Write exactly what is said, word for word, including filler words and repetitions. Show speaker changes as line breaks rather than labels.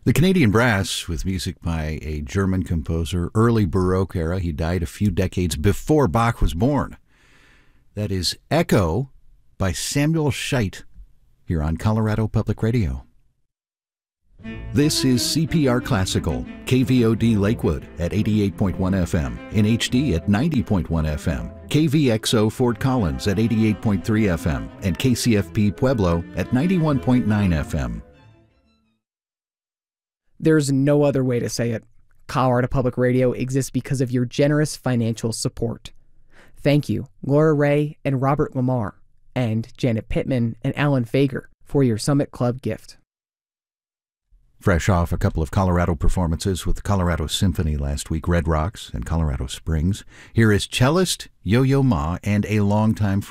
The Canadian Brass, with music by a German composer, early Baroque era. He died a few decades before Bach was born. That is Echo by Samuel Scheidt, here on Colorado Public Radio. This is C P R Classical, K V O D Lakewood at eighty-eight point one F M, in H D at ninety point one F M, K V X O Fort Collins at eighty-eight point three F M, and K C F P Pueblo at ninety-one point nine F M.
There's no other way to say it. Colorado Public Radio exists because of your generous financial support. Thank you, Laura Ray and Robert Lamar, and Janet Pittman and Alan Fager for your Summit Club gift.
Fresh off a couple of Colorado performances with the Colorado Symphony last week, Red Rocks and Colorado Springs, here is cellist Yo-Yo Ma and a longtime